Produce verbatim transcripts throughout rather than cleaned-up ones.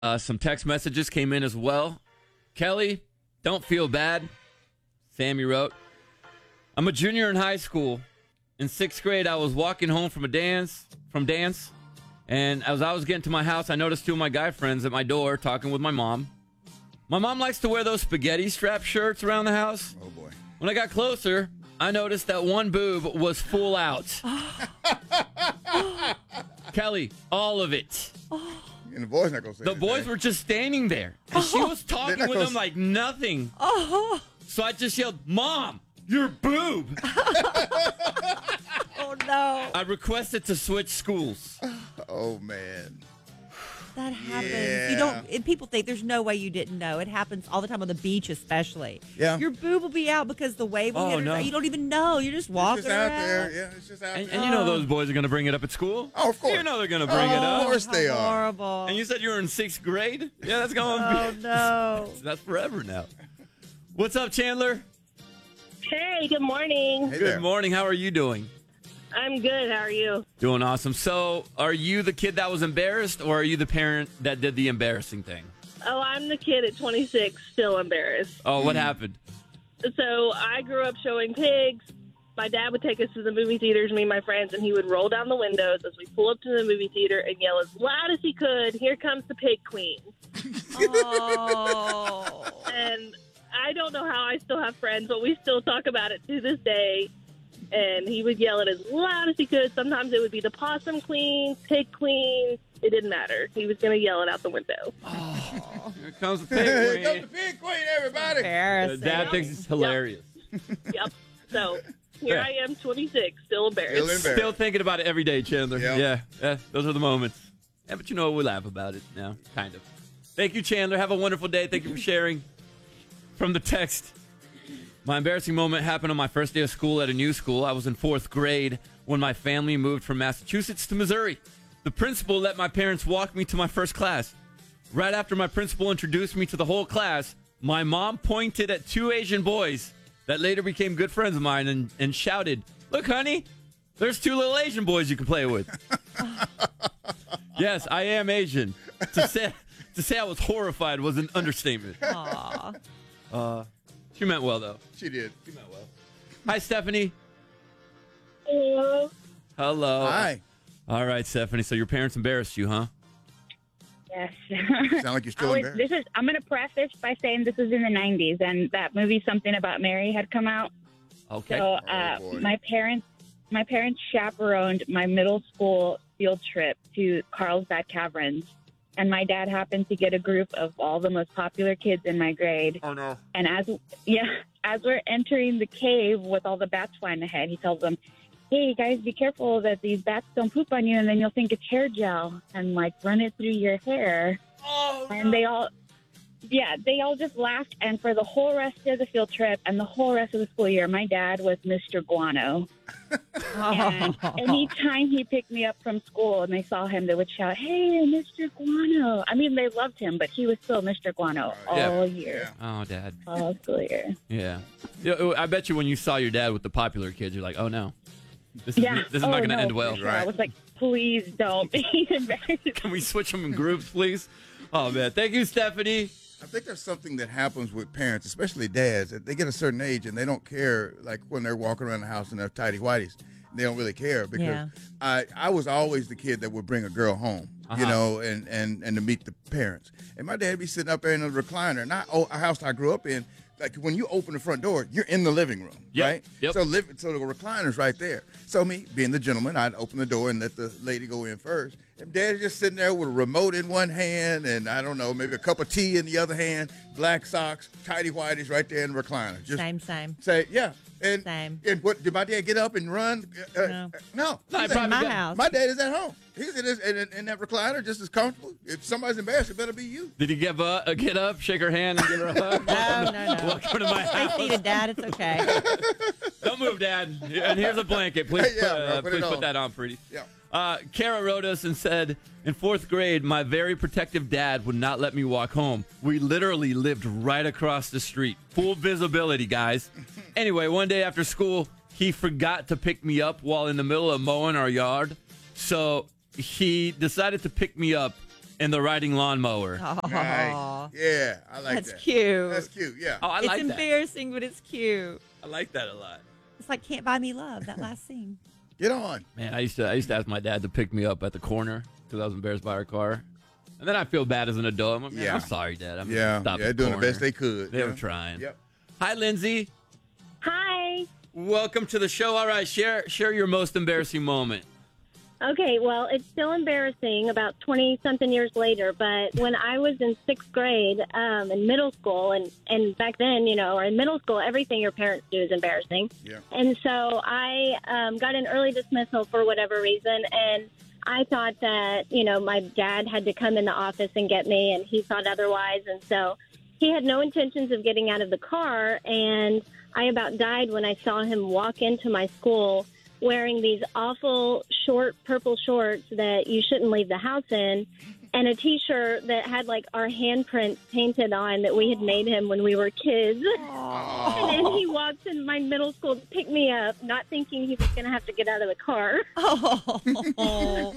Uh, some text messages came in as well. Kelly, don't feel bad. Sammy wrote, I'm a junior in high school. In sixth grade, I was walking home from a dance, from dance, and as I was getting to my house, I noticed two of my guy friends at my door talking with my mom. My mom likes to wear those spaghetti strap shirts around the house. Oh, boy. When I got closer, I noticed that one boob was full out. Kelly, all of it. And the boys not going to say The anything. boys were just standing there. And she was talking They're not with gonna them s- like nothing. Oh, So I just yelled, Mom, your boob. oh no. I requested to switch schools. Oh, man. That happens. Yeah. You don't. And people think there's no way you didn't know. It happens all the time on the beach, especially. Yeah. Your boob will be out because the wave will Oh, hit her. no. You don't even know. You're just It's walking just out around. there. Yeah, it's just out And, there. and you know those boys are going to bring it up at school. Oh, of course. You know they're going to bring it Of up. course they How are. Horrible. And you said you were in sixth grade? Yeah, that's going to oh be. no. That's forever now. What's up, Chandler? Hey, good morning. Hey Good there. morning. How are you doing? I'm good. How are you? Doing awesome. So, are you the kid that was embarrassed, or are you the parent that did the embarrassing thing? Oh, I'm the kid at twenty-six, still embarrassed. Oh, what happened? So I grew up showing pigs. My dad would take us to the movie theaters, me and my friends, and he would roll down the windows as we pull up to the movie theater and yell as loud as he could, "Here comes the pig queen." Oh. And I don't know how I still have friends, but we still talk about it to this day. And he would yell it as loud as he could. Sometimes it would be the possum queen, pig queen. It didn't matter. He was going to yell it out the window. Here comes the Here pig. comes the pig queen, everybody. Embarrassing. Dad thinks it's hilarious. Yep. So here Yeah. I am, twenty-six, still embarrassed. Still embarrassed. Still thinking about it every day, Chandler. Yeah. Yeah. yeah, those are the moments. Yeah, but you know, we laugh about it now, kind of. Thank you, Chandler. Have a wonderful day. Thank you for sharing. From the text, my embarrassing moment happened on my first day of school at a new school. I was in fourth grade when my family moved from Massachusetts to Missouri. The principal let my parents walk me to my first class. Right after my principal introduced me to the whole class, my mom pointed at two Asian boys that later became good friends of mine and, and shouted, "Look, honey, there's two little Asian boys you can play with." Yes, I am Asian. To say to say I was horrified was an understatement. Aw. Uh, she meant well, though. She did. She meant well. Hi, Stephanie. Hello. Hello. Hi. All right, Stephanie. So your parents embarrassed you, huh? Yes. Sound like you're still Oh, embarrassed. this is. I'm going to preface by saying this is in the nineties, and that movie Something About Mary had come out. Okay. So uh, Oh, boy. my parents, my parents chaperoned my middle school field trip to Carlsbad Caverns, and my dad happened to get a group of all the most popular kids in my grade. Oh no. And as yeah, as we're entering the cave with all the bats flying ahead, he tells them, "Hey guys, be careful that these bats don't poop on you, and then you'll think it's hair gel and like run it through your hair." Oh, And they all, yeah, they all just laughed. And for the whole rest of the field trip and the whole rest of the school year, my dad was Mister Guano. And anytime he picked me up from school and they saw him, they would shout, "Hey, Mister Guano." I mean, they loved him, but he was still Mister Guano all Yeah. year, Oh, Dad. all school year. Yeah. Yeah. I bet you when you saw your dad with the popular kids, you're like, "Oh no, this is Yeah. this is oh, not going to no, end well." for sure. I was like, please don't be embarrassed. Can we switch them in groups, please? Oh man, thank you, Stephanie. I think there's something that happens with parents, especially dads, that they get a certain age and they don't care, like when they're walking around the house in their tidy whities. They don't really care because Yeah. I, I was always the kid that would bring a girl home, you Uh-huh. know, and, and, and to meet the parents. And my dad be sitting up there in a recliner. Not oh, a house I grew up in. Like when you open the front door, you're in the living room, Yep, right? yep. So live, so the recliner's right there. So me, being the gentleman, I'd open the door and let the lady go in first. And Dad's just sitting there with a remote in one hand and I don't know, maybe a cup of tea in the other hand, black socks, tidy whities right there in the recliner. Just Same, same. say, yeah. And, Same. and what did my dad get up and run? Uh, uh, No. no. No, He's I at- probably my got- house. my dad is at home. He's in, his, in, in that recliner just as comfortable. If somebody's embarrassed, it better be you. Did he give up, uh, get up, shake her hand, and give her a hug? No, no, no. Welcome to my Stay house. seated, Dad. It's okay. Don't move, Dad. And here's a blanket. Please, Yeah, uh, bro, put it please put on. that on, pretty. Yeah. Uh, Kara wrote us and said, in fourth grade, my very protective dad would not let me walk home. We literally lived right across the street. Full visibility, guys. Anyway, one day after school, he forgot to pick me up while in the middle of mowing our yard. So he decided to pick me up and the riding lawnmower. Oh, Nice. Yeah, I like that's that. cute. That's cute. Yeah. Oh, I it's like that. embarrassing, but it's cute. I like that a lot. It's like Can't Buy Me Love, that last scene. Get on. Man, I used to I used to ask my dad to pick me up at the corner because I was embarrassed by our car, and then I feel bad as an adult. I'm like, man, Yeah. I'm sorry, Dad. I'm Yeah. stop Yeah, the doing the corner. best they could. They yeah. were trying. Yep. Hi, Lindsay. Hi. Welcome to the show. All right, share share your most embarrassing moment. Okay, well, it's still embarrassing about twenty-something years later, but when I was in sixth grade um, in middle school, and, and back then, you know, or in middle school, everything your parents do is embarrassing. Yeah. And so I um, got an early dismissal for whatever reason, and I thought that, you know, my dad had to come in the office and get me, and he thought otherwise. And so he had no intentions of getting out of the car, and I about died when I saw him walk into my school wearing these awful short purple shorts that you shouldn't leave the house in, and a T-shirt that had, like, our handprints painted on that we had made him when we were kids. And then he walked in my middle school to pick me up, not thinking he was going to have to get out of the car. Oh,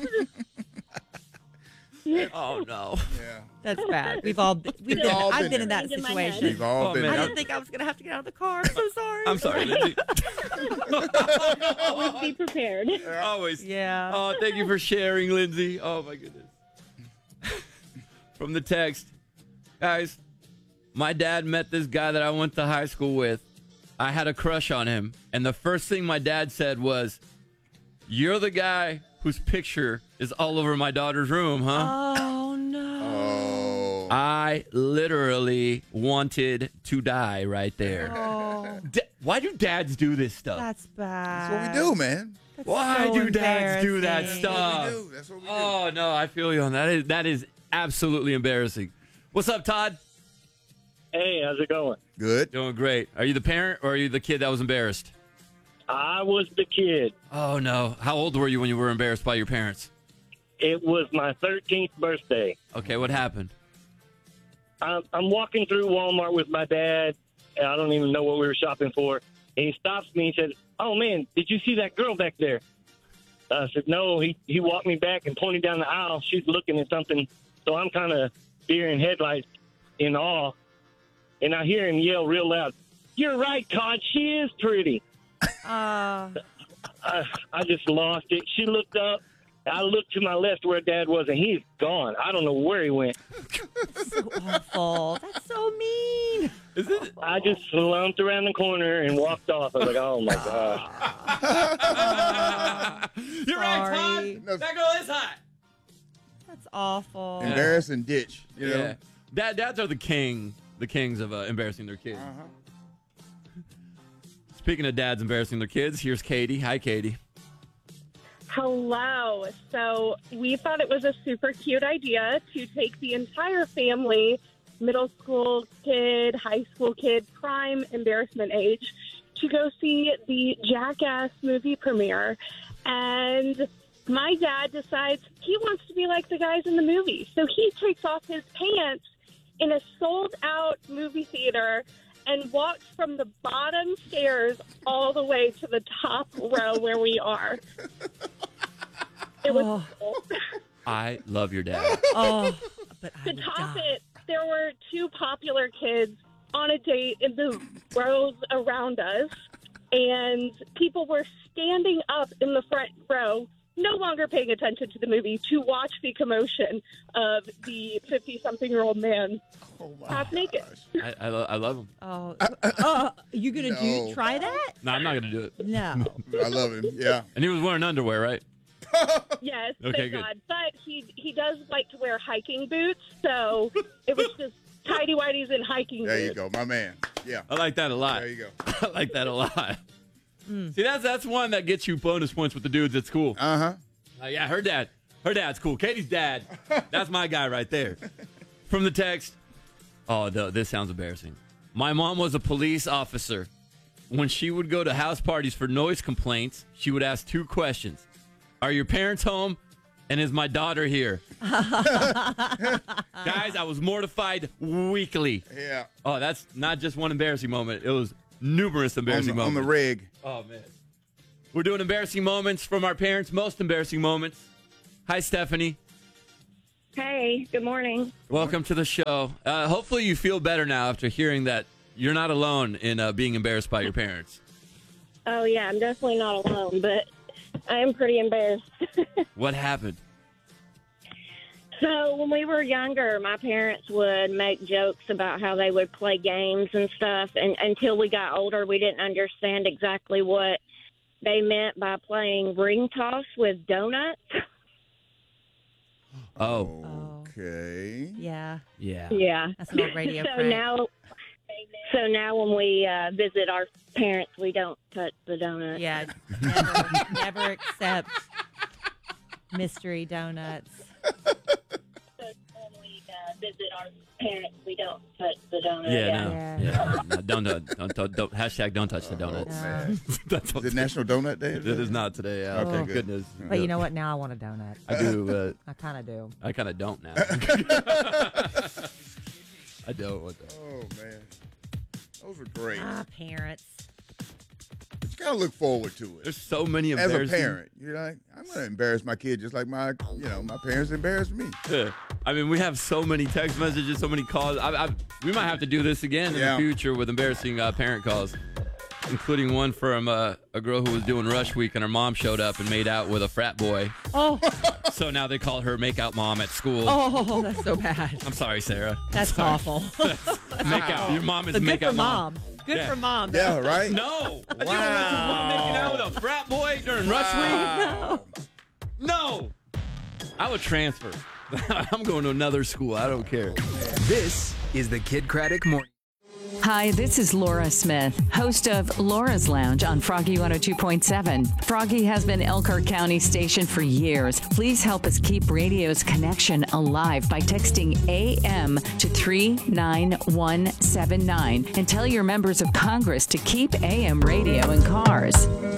Oh no. Yeah. that's bad. We've all been, we've been, all I've been been in there. that In my head. situation. We've all Oh, been man. I there. didn't think I was going to have to get out of the car. I'm so sorry. I'm sorry, Lindsay. Always be prepared. Always. Yeah. Oh, thank you for sharing, Lindsay. Oh my goodness. From the text, guys, my dad met this guy that I went to high school with. I had a crush on him, and the first thing my dad said was, "You're the guy whose picture is all over my daughter's room, huh?" Oh, no. Oh. I literally wanted to die right there. Oh, Da- Why do dads do this stuff? that's bad. That's what we do, man. That's Why so do dads do that embarrassing. stuff? That's what we do. That's what we do. Oh no, I feel you on that. Is that is absolutely embarrassing. What's up, Todd? Hey, how's it going? Good. Doing great. Are you the parent or are you the kid that was embarrassed? I was the kid. Oh no. How old were you when you were embarrassed by your parents? It was my thirteenth birthday. Okay, what happened? I'm, I'm walking through Walmart with my dad, and I don't even know what we were shopping for. And he stops me and said, "Oh, man, did you see that girl back there?" I said, "No." He, he walked me back and pointed down the aisle. She's looking at something. So I'm kind of deer in headlights in awe. And I hear him yell real loud, "You're right, Todd. She is pretty." Uh, I, I just lost it. She looked up. I looked to my left where Dad was, and he's gone. I don't know where he went. so awful. That's so mean. Is it? I just slumped around the corner and walked off. I was like, oh, my gosh. You're right, Sorry. Todd. That girl is hot. That's awful. Embarrassing ditch. You know? Yeah. Dad, dads are the king, the kings of uh, embarrassing their kids. Uh-huh. Speaking of dads embarrassing their kids, here's Katie. Hi, Katie. Hello. So we thought it was a super cute idea to take the entire family, middle school kid, high school kid, prime embarrassment age, to go see the Jackass movie premiere. And my dad decides he wants to be like the guys in the movie. So he takes off his pants in a sold-out movie theater and walks from the bottom stairs all the way to the top row where we are. It was Oh. cool. I love your dad. Oh, but I To would top die. it, there were two popular kids on a date in the rows around us, and people were standing up in the front row, no longer paying attention to the movie, to watch the commotion of the fifty-something-year-old man Oh, my half naked. gosh. I, I, lo- I love him. Oh, oh, you gonna No. do try that? No, I'm not going to do it. No. I love him. Yeah. And he was wearing underwear, right? Yes, Okay, thank good. God. But he he does like to wear hiking boots, so it was just tidy whities and hiking There boots. you go, my man. Yeah. I like that a lot. There you go. I like that a lot. See, that's that's one that gets you bonus points with the dudes at school. Uh huh. Uh, yeah, her dad. Her dad's cool. Katie's dad. That's my guy right there. From the text. Oh, no, this sounds embarrassing. My mom was a police officer. When she would go to house parties for noise complaints, she would ask two questions. Are your parents home? And is my daughter here? Guys, I was mortified weekly. Yeah. Oh, that's not just one embarrassing moment. It was numerous On embarrassing the, on moments. the rig. Oh, man. We're doing embarrassing moments from our parents, most embarrassing moments. Hi, Stephanie. Hey, good morning. Welcome to the show. Uh, hopefully you feel better now after hearing that you're not alone in uh, being embarrassed by your parents. Oh, yeah, I'm definitely not alone, but I am pretty embarrassed. What happened? So when we were younger, my parents would make jokes about how they would play games and stuff. And until we got older, we didn't understand exactly what they meant by playing ring toss with donuts. Oh. Okay. Yeah. Yeah. Yeah. That's an old radio So prank. now, so now when we uh, visit our parents, we don't touch the donut. Yeah. Never, never accept mystery donuts. When we uh, visit our parents, we don't touch the donut. Yeah, no. Yeah. Yeah. No, don't, don't, don't, don't, don't, hashtag don't touch the donuts. Oh, man. That's Is what it National Donut Day? it is not today. Yeah. Okay, Thank good. goodness. But you know what? Now I want a donut. I do, but I kind of do. I kind of don't now. I don't want that. Oh, man. Those are great. Ah, parents. But you gotta look forward to it. There's so many As a embarrassing. parent, you're like, I'm gonna embarrass my kid just like my, you know, my parents embarrassed me. Yeah. I mean, we have so many text messages, so many calls. I, I, we might have to do this again in Yeah. the future with embarrassing uh, parent calls, including one from uh, a girl who was doing Rush Week and her mom showed up and made out with a frat boy. Oh, So now they call her make out mom at school. oh, that's so bad. I'm sorry, Sarah. That's awful. Make out. Your mom is But make good for out mom. Good Yeah. for mom. though. Yeah, right? No. I think that's your mom making out with a frat boy during Rush Week. No. I would transfer. I'm going to another school. I don't care. This is the Kid Craddock Morning. Hi, this is Laura Smith, host of Laura's Lounge on Froggy one oh two point seven. Froggy has been Elkhart County station for years. Please help us keep radio's connection alive by texting A M to three nine one seven nine and tell your members of Congress to keep A M radio in cars.